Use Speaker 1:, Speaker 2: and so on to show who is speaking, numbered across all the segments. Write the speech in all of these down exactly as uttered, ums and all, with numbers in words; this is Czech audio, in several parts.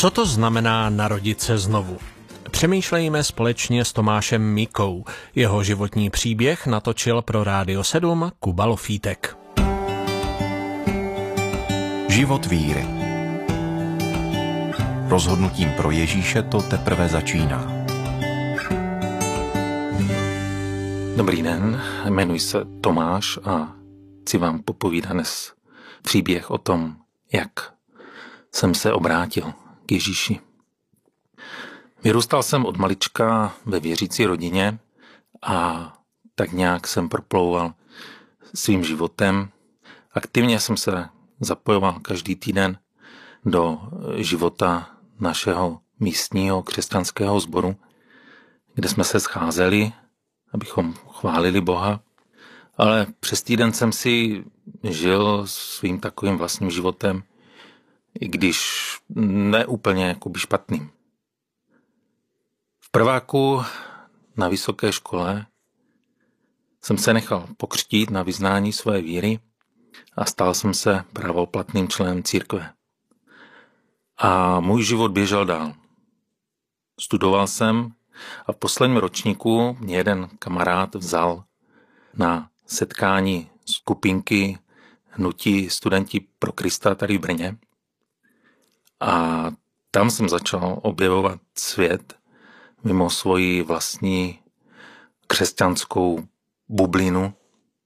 Speaker 1: Co to znamená narodit se znovu? Přemýšlejme společně s Tomášem Mikou. Jeho životní příběh natočil pro Rádio sedm Kuba Lofítek.
Speaker 2: Život víry. Rozhodnutím pro Ježíše to teprve začíná.
Speaker 3: Dobrý den, jmenuji se Tomáš a chci vám popovídat dnes příběh o tom, jak jsem se obrátil k Ježíši. Vyrůstal jsem od malička ve věřící rodině a tak nějak jsem proplouval svým životem. Aktivně jsem se zapojoval každý týden do života našeho místního křesťanského sboru, kde jsme se scházeli, abychom chválili Boha. Ale přes týden jsem si žil svým takovým vlastním životem, i když ne úplně jakoby špatným. V prváku na vysoké škole jsem se nechal pokřtít na vyznání své víry a stal jsem se pravoplatným členem církve. A můj život běžel dál. Studoval jsem a v posledním ročníku mě jeden kamarád vzal na setkání skupinky Hnutí studenti pro Krista tady v Brně. A tam jsem začal objevovat svět mimo svoji vlastní křesťanskou bublinu.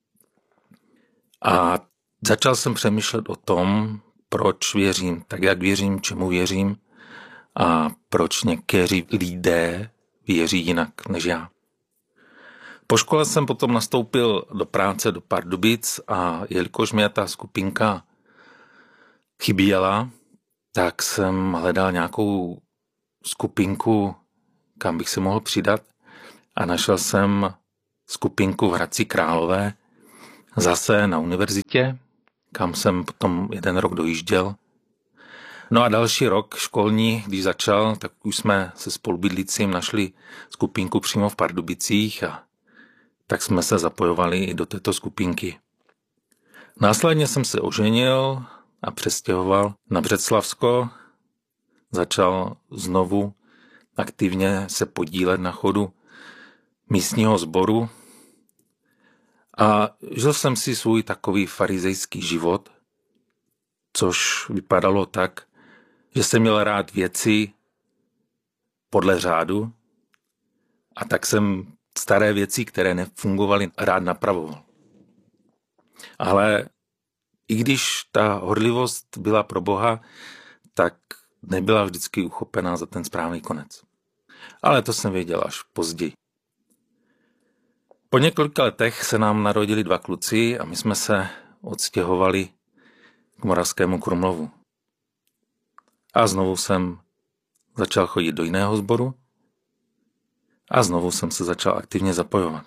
Speaker 3: A začal jsem přemýšlet o tom, proč věřím, tak jak věřím, čemu věřím a proč někteří lidé věří jinak než já. Po škole jsem potom nastoupil do práce do Pardubic a jelikož mě ta skupinka chyběla, tak jsem hledal nějakou skupinku, kam bych se mohl přidat a našel jsem skupinku v Hradci Králové, zase na univerzitě, kam jsem potom jeden rok dojížděl. No a další rok školní, když začal, tak už jsme se spolubydlícím našli skupinku přímo v Pardubicích a tak jsme se zapojovali i do této skupinky. Následně jsem se oženil a přestěhoval na Břeclavsko, začal znovu aktivně se podílet na chodu místního sboru a žil jsem si svůj takový farizejský život, což vypadalo tak, že jsem měl rád věci podle řádu a tak jsem staré věci, které nefungovaly, rád napravoval. Ale i když ta horlivost byla pro Boha, tak nebyla vždycky uchopená za ten správný konec. Ale to jsem věděl až později. Po několika letech se nám narodili dva kluci a my jsme se odstěhovali k Moravskému Krumlovu. A znovu jsem začal chodit do jiného sboru a znovu jsem se začal aktivně zapojovat.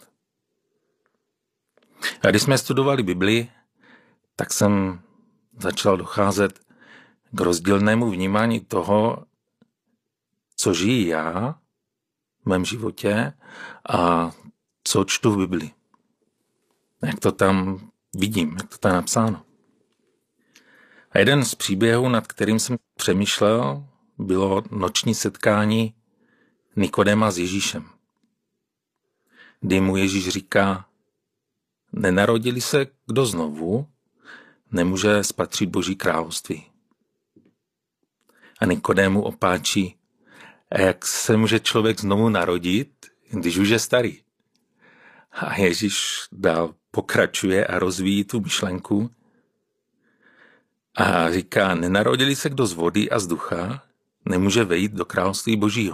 Speaker 3: A když jsme studovali Bibli, tak jsem začal docházet k rozdílnému vnímání toho, co žiji já v mém životě a co čtu v Bibli. Jak to tam vidím, jak to tam je napsáno. A jeden z příběhů, nad kterým jsem přemýšlel, bylo noční setkání Nikodema s Ježíšem. Kdy mu Ježíš říká, nenarodili se kdo znovu, nemůže spatřit Boží království. A Nikodému opáčí, a jak se může člověk znovu narodit, když už je starý. A Ježíš dál pokračuje a rozvíjí tu myšlenku a říká, nenarodili se kdo z vody a z ducha, nemůže vejít do království Božího.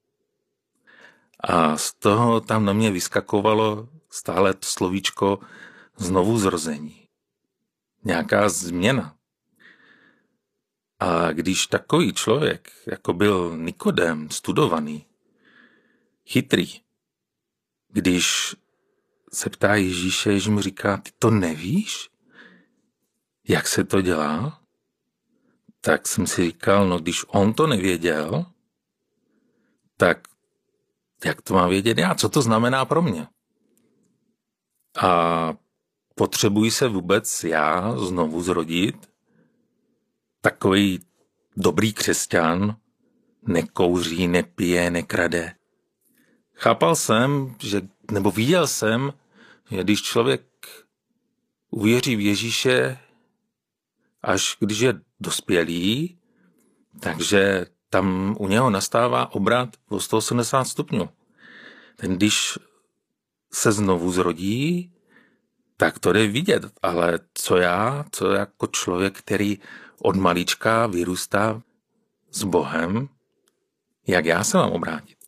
Speaker 3: A z toho tam na mě vyskakovalo stále to slovíčko znovu zrození. Nějaká změna. A když takový člověk, jako byl Nikodem, studovaný, chytrý, když se ptá Ježíše, Ježíš mu říká, ty to nevíš? Jak se to dělá? Tak jsem si říkal, no když on to nevěděl, tak jak to mám vědět já? Co to znamená pro mě? A potřebuji se vůbec já znovu zrodit? Takový dobrý křesťan, nekouří, nepije, nekrade. Chápal jsem, že, nebo viděl jsem, že když člověk uvěří v Ježíše, až když je dospělý, takže tam u něho nastává obrat o sto osmdesát stupňů. Ten když se znovu zrodí, tak to jde vidět. Ale co já, co jako člověk, který od malička vyrůstá s Bohem, jak já se mám obrátit?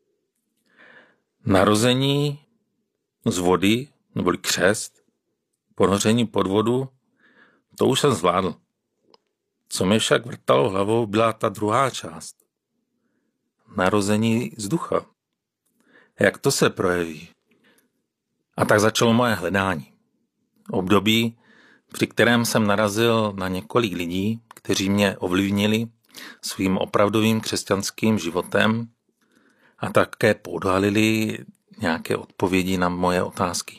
Speaker 3: Narození z vody, neboli křest, ponoření pod vodu, to už jsem zvládl. Co mě však vrtalo hlavou, byla ta druhá část. Narození z ducha. Jak to se projeví? A tak začalo moje hledání. Období, při kterém jsem narazil na několik lidí, kteří mě ovlivnili svým opravdovým křesťanským životem a také podhalili nějaké odpovědi na moje otázky.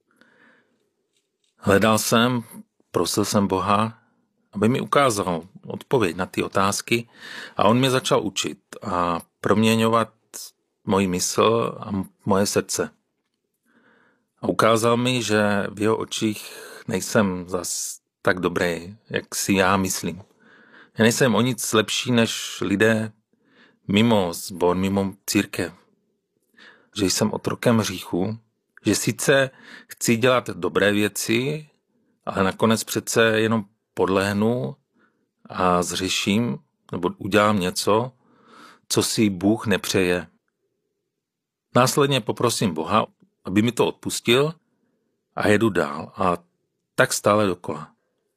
Speaker 3: Hledal jsem, prosil jsem Boha, aby mi ukázal odpověď na ty otázky a on mě začal učit a proměňovat moji mysl a moje srdce. A ukázal mi, že v jeho očích nejsem zas tak dobrý, jak si já myslím. Já nejsem o nic lepší než lidé mimo sbor, mimo církev. Že jsem otrokem hříchu, že sice chci dělat dobré věci, ale nakonec přece jenom podlehnu a zřeším nebo udělám něco, co si Bůh nepřeje. Následně poprosím Boha, aby mi to odpustil a jedu dál a tak stále dokola.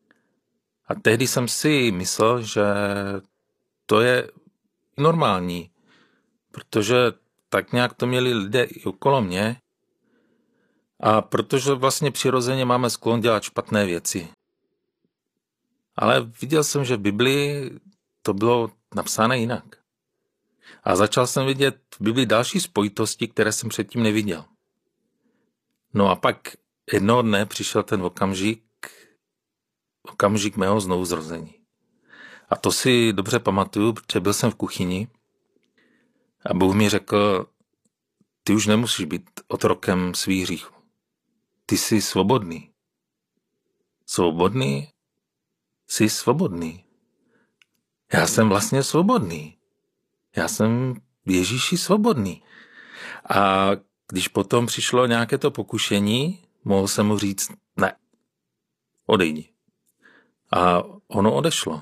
Speaker 3: A tehdy jsem si myslel, že to je normální, protože tak nějak to měli lidé i okolo mě a protože vlastně přirozeně máme sklon dělat špatné věci. Ale viděl jsem, že v Biblii to bylo napsáno jinak. A začal jsem vidět v Biblii další spojitosti, které jsem předtím neviděl. No a pak jednoho dne přišel ten okamžik, okamžik mého znovuzrození. A to si dobře pamatuju, protože byl jsem v kuchyni a Bůh mi řekl, ty už nemusíš být otrokem svých hříchů. Ty jsi svobodný. Svobodný? Jsi svobodný. Já jsem vlastně svobodný. Já jsem v Ježíši svobodný. A když potom přišlo nějaké to pokušení, mohl jsem mu říct, ne, odejdi. A ono odešlo.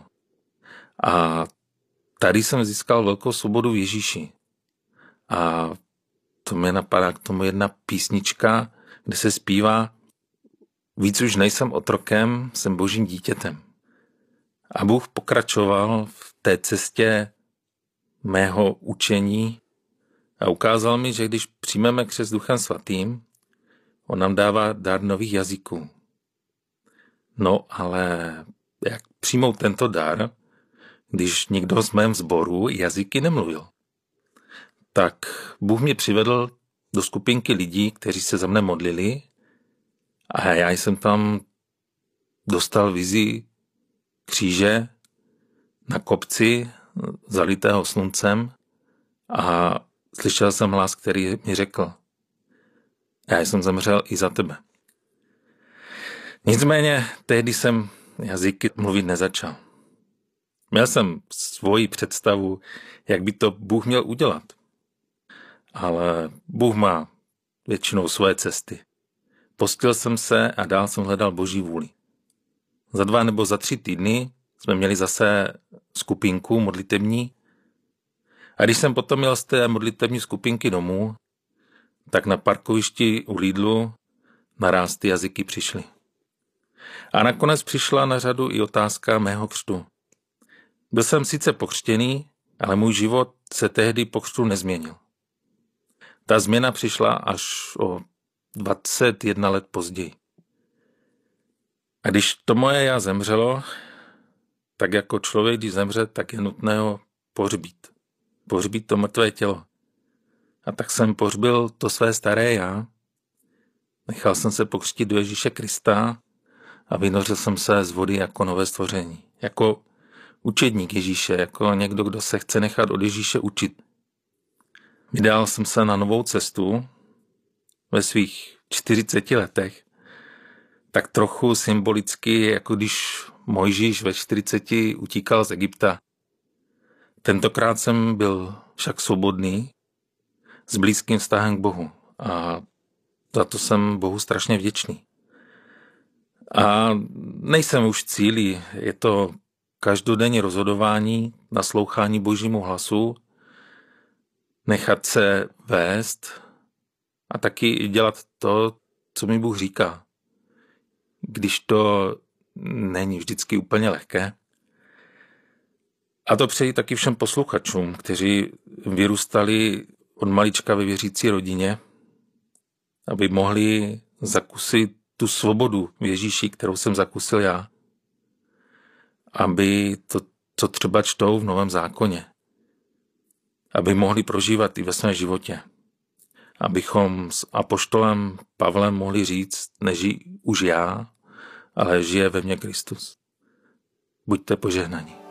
Speaker 3: A tady jsem získal velkou svobodu v Ježíši. A to mě napadá k tomu jedna písnička, kde se zpívá, víc už nejsem otrokem, jsem božím dítětem. A Bůh pokračoval v té cestě mého učení a ukázal mi, že když přijmeme křest Duchem Svatým, on nám dává dar nových jazyků. No ale jak přijmout tento dar, když nikdo z mém sboru jazyky nemluvil? Tak Bůh mě přivedl do skupinky lidí, kteří se za mne modlili a já jsem tam dostal vizi kříže na kopci zalitého sluncem a slyšel jsem hlas, který mi řekl, já jsem zemřel i za tebe. Nicméně tehdy jsem jazyky mluvit nezačal. Měl jsem svoji představu, jak by to Bůh měl udělat. Ale Bůh má většinou svoje cesty. Postil jsem se a dál jsem hledal Boží vůli. Za dva nebo za tři týdny jsme měli zase skupinku modlitební. A když jsem potom měl z té modlitební skupinky domů, tak na parkovišti u Lidlu naráz ty jazyky přišly. A nakonec přišla na řadu i otázka mého křtu. Byl jsem sice pokřtěný, ale můj život se tehdy po křtu nezměnil. Ta změna přišla až o dvacet jedna let později. A když to moje já zemřelo, tak jako člověk, když zemře, tak je nutné ho pohřbít. Pohřbít to mrtvé tělo. A tak jsem pohřbil to své staré já. Nechal jsem se pokřtít do Ježíše Krista a vynořil jsem se z vody jako nové stvoření. Jako učedník Ježíše, jako někdo, kdo se chce nechat od Ježíše učit. Vydal jsem se na novou cestu ve svých čtyřiceti letech, tak trochu symbolicky, jako když Mojžíš ve čtyřiceti utíkal z Egypta. Tentokrát jsem byl však svobodný, s blízkým vztahem k Bohu a za to jsem Bohu strašně vděčný. A nejsem už v cíli, je to každodenní rozhodování, naslouchání Božímu hlasu, nechat se vést a taky dělat to, co mi Bůh říká. Když to není vždycky úplně lehké. A to přeji taky všem posluchačům, kteří vyrůstali od malička ve věřící rodině, aby mohli zakusit tu svobodu v Ježíši, kterou jsem zakusil já. Aby to, co třeba čtou v Novém zákoně, aby mohli prožívat i ve svém životě. Abychom s apoštolem Pavlem mohli říct, nežijí už já, ale žije ve mně Kristus. Buďte požehnaní.